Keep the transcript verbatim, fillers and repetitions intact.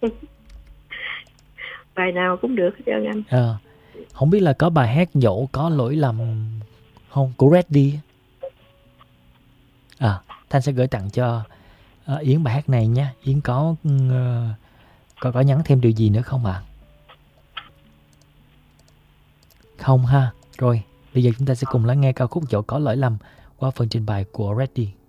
Bài nào cũng được hết trơn anh. À, không biết là có bài hát Dỗ có lỗi lầm không của Reddy. À, Thanh sẽ gửi tặng cho uh, Yến bài hát này nha. Yến có uh, có có nhắn thêm điều gì nữa không ạ? À? Không ha. Rồi, bây giờ chúng ta sẽ cùng lắng nghe ca khúc Dẫu có lỗi lầm qua phần trình bày của Reddy.